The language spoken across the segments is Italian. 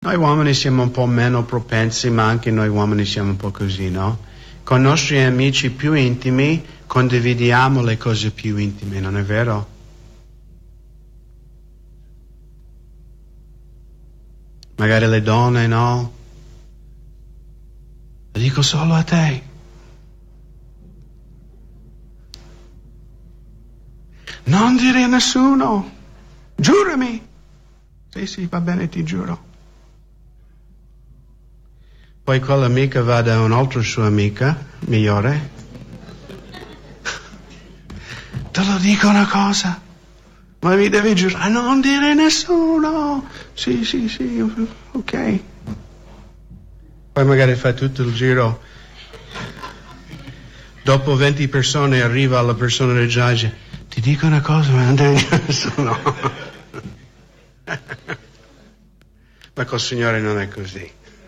Noi uomini siamo un po' meno propensi, ma anche noi uomini siamo un po' così, no? Con i nostri amici più intimi condividiamo le cose più intime, non è vero? Magari le donne, no? Lo dico solo a te. Non dire a nessuno. Giurami. Sì, va bene, ti giuro. Poi quell'amica va da un'altra sua amica, migliore. Te lo dico una cosa, ma mi devi giurare, non dire a nessuno. Sì, ok. Poi magari fa tutto il giro. Dopo 20 persone arriva la persona del giudice. Ti dico una cosa, ma non devi dire a nessuno. Ma col Signore non è così.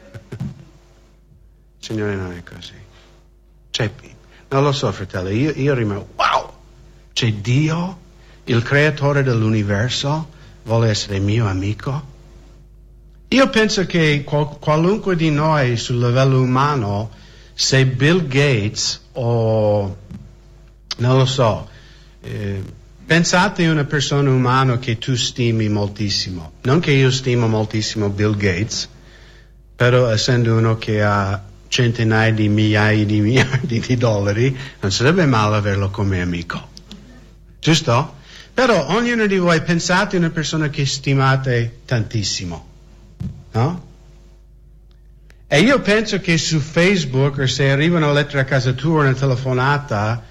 Il Signore non è così. Cioè, non lo so, fratello, io rimango, wow! C'è Dio, il creatore dell'universo, vuole essere mio amico? Io penso che qualunque di noi sul livello umano, se Bill Gates o, non lo so, pensate a una persona umana che tu stimi moltissimo. Non che io stimo moltissimo Bill Gates, però essendo uno che ha centinaia di migliaia di miliardi di dollari, non sarebbe male averlo come amico. Giusto? Però ognuno di voi pensate a una persona che stimate tantissimo, no? E io penso che su Facebook, o se arriva una lettera a casa tua, una telefonata,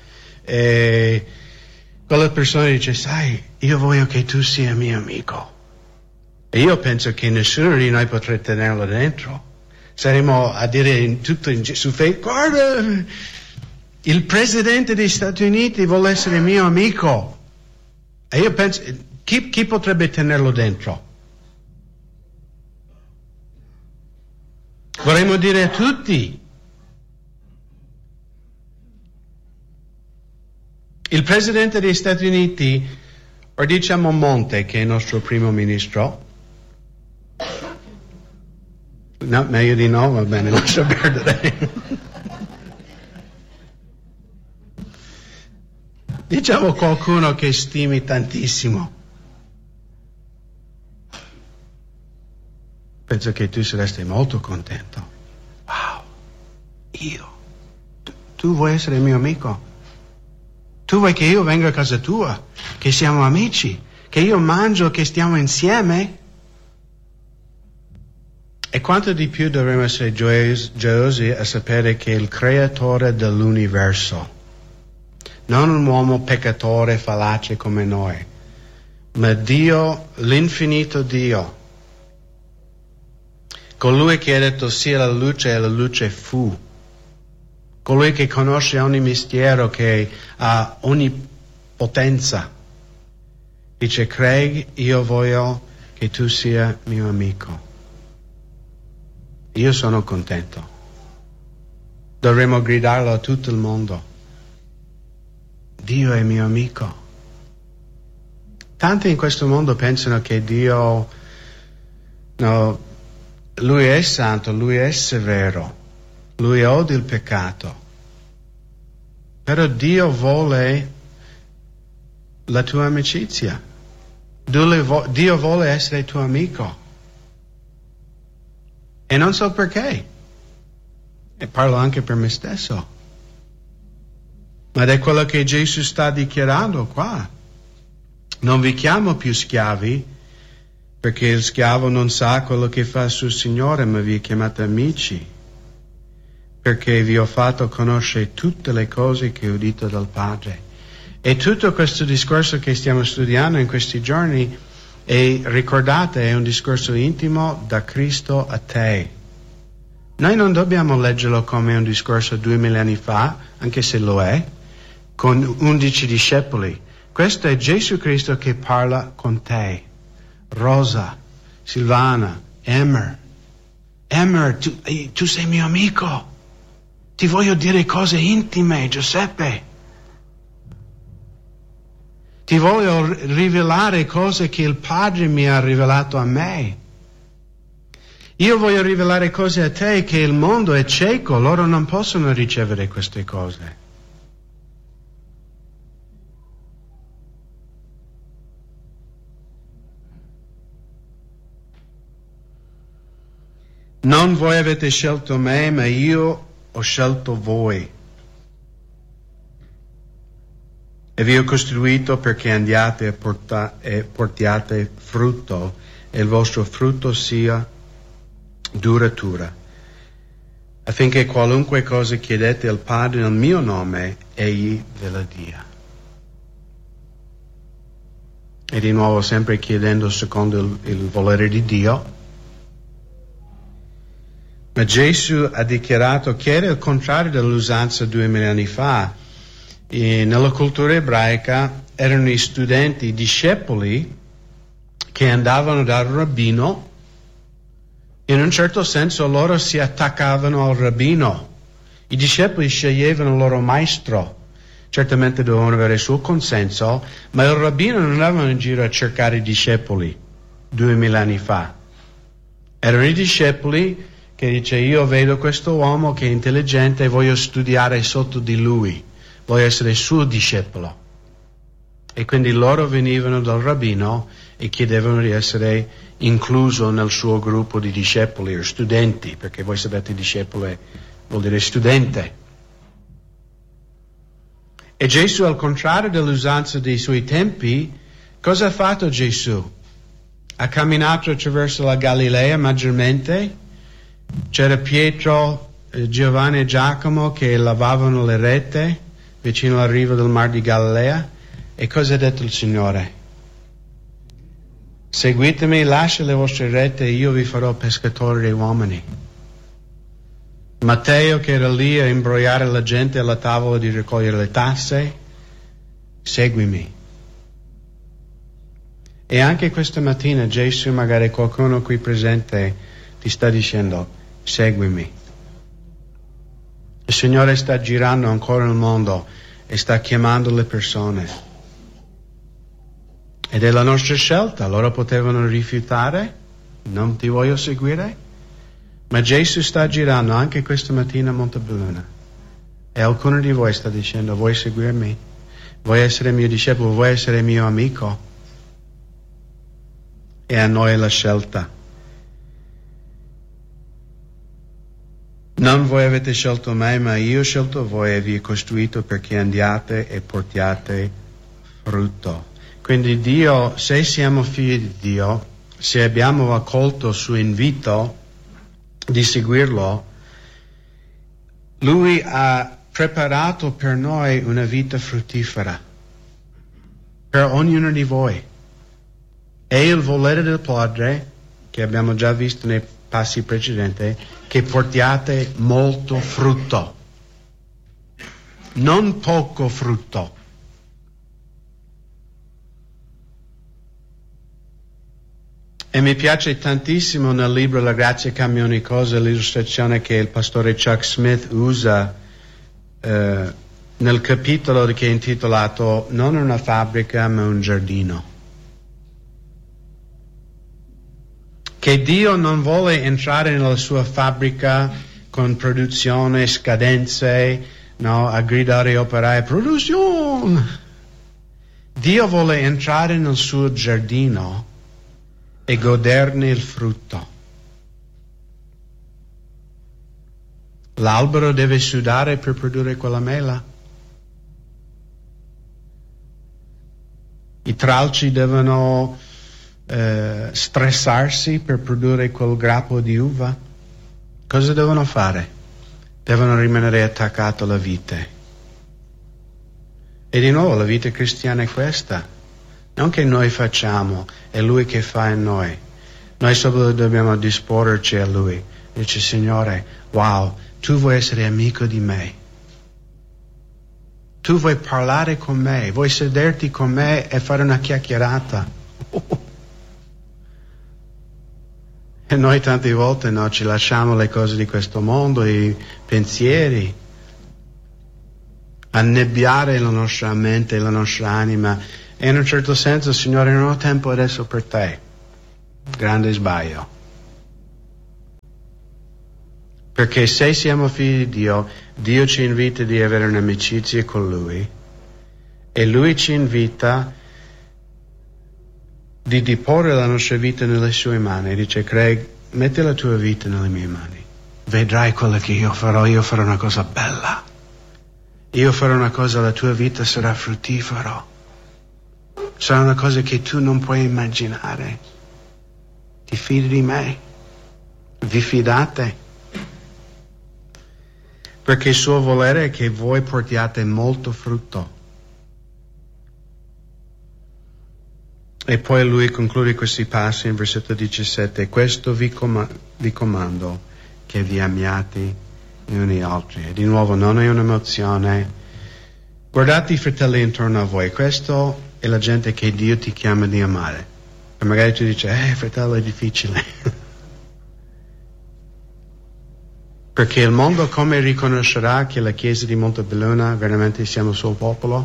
quella persona dice, sai, io voglio che tu sia mio amico. E io penso che nessuno di noi potrà tenerlo dentro. Saremo a dire su Facebook, guarda, il presidente degli Stati Uniti vuole essere mio amico. E io penso, chi potrebbe tenerlo dentro? Vorremmo dire a tutti. Il presidente degli Stati Uniti, o diciamo Monte, che è il nostro primo ministro. No, meglio di no, va bene, lascia perdere. Diciamo qualcuno che stimi tantissimo. Penso che tu saresti molto contento. Wow, tu vuoi essere mio amico? Tu vuoi che io venga a casa tua, che siamo amici, che io mangio, che stiamo insieme? E quanto di più dovremmo essere gioiosi a sapere che il creatore dell'universo, non un uomo peccatore fallace come noi, ma Dio, l'infinito Dio, colui che ha detto sia la luce e la luce fu, colui che conosce ogni mistero, che ha ogni potenza, dice, Craig, io voglio che tu sia mio amico. Io sono contento. Dovremmo gridarlo a tutto il mondo. Dio è mio amico. Tanti in questo mondo pensano che Dio, no, Lui è santo, Lui è severo, Lui odia il peccato. Però Dio vuole la tua amicizia. Dio vuole essere tuo amico. E non so perché. E parlo anche per me stesso. Ma è quello che Gesù sta dichiarando qua. Non vi chiamo più schiavi, perché il schiavo non sa quello che fa il suo Signore, ma vi chiamate amici, perché vi ho fatto conoscere tutte le cose che ho udito dal Padre. E tutto questo discorso che stiamo studiando in questi giorni, e ricordate, è un discorso intimo da Cristo a te. Noi non dobbiamo leggerlo come un discorso 2000 anni fa, anche se lo è, con 11 discepoli. Questo è Gesù Cristo che parla con te. Rosa, Silvana, Emer, tu sei mio amico. Ti voglio dire cose intime, Giuseppe. Ti voglio rivelare cose che il Padre mi ha rivelato a me. Io voglio rivelare cose a te che il mondo è cieco, loro non possono ricevere queste cose. Non voi avete scelto me, ma io ho scelto voi. E vi ho costruito perché andiate e portiate frutto, e il vostro frutto sia duratura, affinché qualunque cosa chiedete al Padre nel mio nome, egli ve la dia. E di nuovo sempre chiedendo secondo il volere di Dio. Ma Gesù ha dichiarato che era il contrario dell'usanza 2000 anni fa. E nella cultura ebraica erano i studenti, i discepoli, che andavano dal rabbino. In un certo senso loro si attaccavano al rabbino. I discepoli sceglievano il loro maestro. Certamente dovevano avere il suo consenso, ma il rabbino non andava in giro a cercare i discepoli 2000 anni fa. Erano i discepoli che dice: io vedo questo uomo che è intelligente e voglio studiare sotto di lui, voglio essere suo discepolo. E quindi loro venivano dal rabbino e chiedevano di essere incluso nel suo gruppo di discepoli o studenti, perché voi sapete discepolo vuol dire studente. E Gesù, al contrario dell'usanza dei suoi tempi, cosa ha fatto Gesù? Ha camminato attraverso la Galilea maggiormente. C'era Pietro, Giovanni e Giacomo che lavavano le rete vicino alla riva del Mar di Galilea. E cosa ha detto il Signore? Seguitemi, lascia le vostre rete e io vi farò pescatori di uomini. Matteo, che era lì a imbrogliare la gente alla tavola di raccogliere le tasse, seguimi. E anche questa mattina Gesù, magari qualcuno qui presente, ti sta dicendo: seguimi. Il Signore sta girando ancora nel mondo e sta chiamando le persone. Ed è la nostra scelta. Loro potevano rifiutare, non ti voglio seguire, ma Gesù sta girando anche questa mattina a Montebelluna. E alcuno di voi sta dicendo: vuoi seguirmi? Vuoi essere mio discepolo? Vuoi essere mio amico? E a noi la scelta. Non voi avete scelto me, ma io ho scelto voi e vi ho costruito perché andiate e portiate frutto. Quindi Dio, se siamo figli di Dio, se abbiamo accolto il suo invito di seguirlo, Lui ha preparato per noi una vita fruttifera, per ognuno di voi. È il volere del Padre, che abbiamo già visto nei passi precedenti, che portiate molto frutto, non poco frutto. E mi piace tantissimo nel libro La grazia cambia ogni cosa l'illustrazione che il pastore Chuck Smith usa nel capitolo che è intitolato Non una fabbrica ma un giardino. Che Dio non vuole entrare nella sua fabbrica con produzione, scadenze, no, a gridare ai operai: produzione! Dio vuole entrare nel suo giardino e goderne il frutto. L'albero deve sudare per produrre quella mela. I tralci devono stressarsi per produrre quel grappo di uva. Cosa devono fare? Devono rimanere attaccati alla vite. E di nuovo la vita cristiana è questa. Non che noi facciamo, è Lui che fa in noi. Noi solo dobbiamo disporci a Lui. Dice: Signore, wow, Tu vuoi essere amico di me. Tu vuoi parlare con me, vuoi sederti con me e fare una chiacchierata. E noi tante volte ci lasciamo le cose di questo mondo, i pensieri, annebbiare la nostra mente e la nostra anima. E in un certo senso, Signore, non ho tempo adesso per te. Grande sbaglio. Perché se siamo figli di Dio, Dio ci invita di avere un'amicizia con Lui e Lui ci invita di diporre la nostra vita nelle sue mani. Dice: Craig, metti la tua vita nelle mie mani, vedrai quello che io farò una cosa bella, io farò una cosa, la tua vita sarà fruttifero, sarà una cosa che tu non puoi immaginare. Ti fidi di me? Vi fidate? Perché il suo volere è che voi portiate molto frutto. E poi lui conclude questi passi in versetto 17: questo vi comando, che vi amiate gli uni agli altri. E di nuovo non è un'emozione. Guardate i fratelli intorno a voi, questo è la gente che Dio ti chiama di amare. E magari tu dici: fratello, è difficile. Perché il mondo come riconoscerà che la Chiesa di Montebelluna veramente siamo il suo popolo?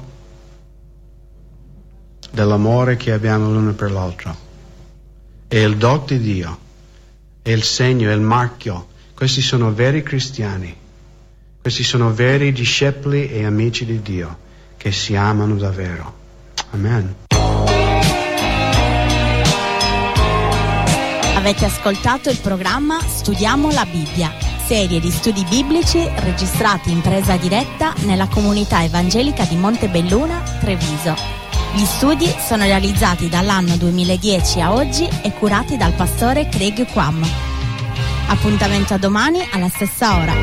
Dell'amore che abbiamo l'uno per l'altro. È il dono di Dio, è il segno, è il marchio. Questi sono veri cristiani, questi sono veri discepoli e amici di Dio che si amano davvero. Amen. Avete ascoltato il programma Studiamo la Bibbia, serie di studi biblici registrati in presa diretta nella comunità evangelica di Montebelluna, Treviso. Gli studi sono realizzati dall'anno 2010 a oggi e curati dal pastore Craig Quam. Appuntamento a domani alla stessa ora.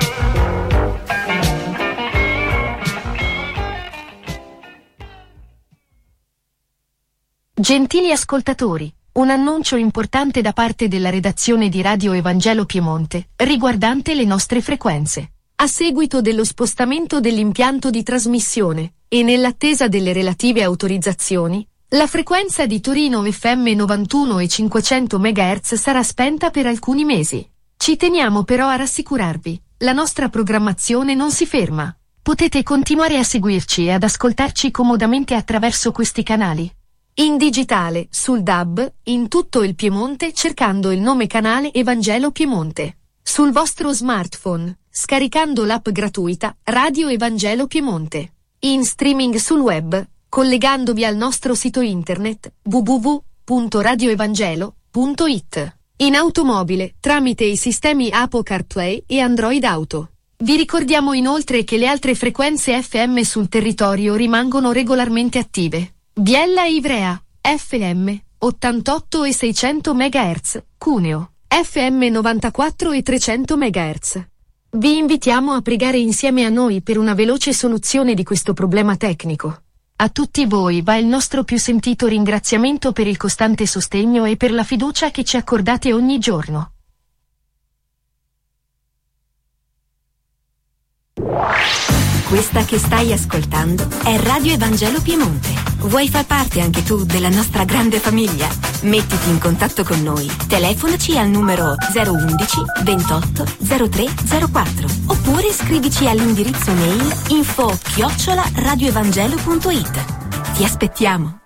Gentili ascoltatori, un annuncio importante da parte della redazione di Radio Evangelo Piemonte, riguardante le nostre frequenze. A seguito dello spostamento dell'impianto di trasmissione, e nell'attesa delle relative autorizzazioni, la frequenza di Torino FM 91 e 500 MHz sarà spenta per alcuni mesi. Ci teniamo però a rassicurarvi, la nostra programmazione non si ferma. Potete continuare a seguirci e ad ascoltarci comodamente attraverso questi canali. In digitale, sul DAB, in tutto il Piemonte cercando il nome canale Evangelo Piemonte. Sul vostro smartphone, scaricando l'app gratuita Radio Evangelo Piemonte. In streaming sul web, collegandovi al nostro sito internet www.radioevangelo.it. In automobile, tramite i sistemi Apple CarPlay e Android Auto. Vi ricordiamo inoltre che le altre frequenze FM sul territorio rimangono regolarmente attive. Biella e Ivrea, FM, 88 e 600 MHz, Cuneo, FM 94 e 300 MHz. Vi invitiamo a pregare insieme a noi per una veloce soluzione di questo problema tecnico. A tutti voi va il nostro più sentito ringraziamento per il costante sostegno e per la fiducia che ci accordate ogni giorno. Questa che stai ascoltando è Radio Evangelo Piemonte. Vuoi far parte anche tu della nostra grande famiglia? Mettiti in contatto con noi. Telefonaci al numero 011 28 03 04 oppure scrivici all'indirizzo mail info@radioevangelo.it. Ti aspettiamo!